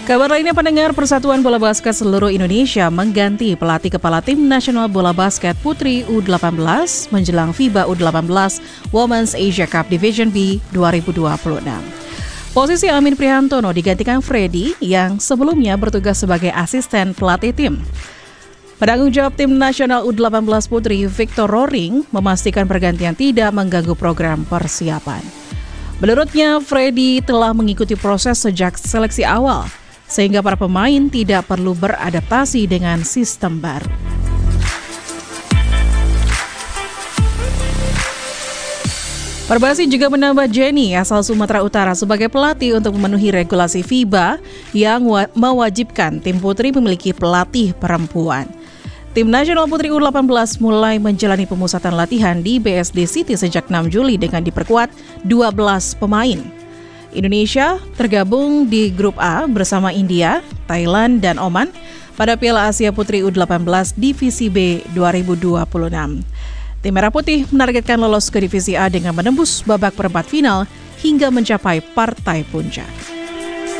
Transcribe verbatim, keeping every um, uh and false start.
Kabar lainnya pendengar, Persatuan Bola Basket Seluruh Indonesia mengganti pelatih kepala Tim Nasional Bola Basket Putri U delapan belas menjelang FIBA U delapan belas Women's Asia Cup Division B dua ribu dua puluh enam. Posisi Amin Prihantono digantikan Freddy yang sebelumnya bertugas sebagai asisten pelatih tim. Penanggung jawab Tim Nasional U delapan belas Putri Victor Roring memastikan pergantian tidak mengganggu program persiapan. Menurutnya, Freddy telah mengikuti proses sejak seleksi awal, sehingga para pemain tidak perlu beradaptasi dengan sistem baru. Perbasi juga menambah Jenny asal Sumatera Utara sebagai pelatih untuk memenuhi regulasi FIBA yang mewajibkan tim putri memiliki pelatih perempuan. Tim Nasional Putri U delapan belas mulai menjalani pemusatan latihan di B S D City sejak enam Juli dengan diperkuat dua belas pemain. Indonesia tergabung di grup A bersama India, Thailand, dan Oman pada Piala Asia Putri U delapan belas Divisi B dua ribu dua puluh enam. Tim Merah Putih menargetkan lolos ke Divisi A dengan menembus babak perempat final hingga mencapai partai puncak.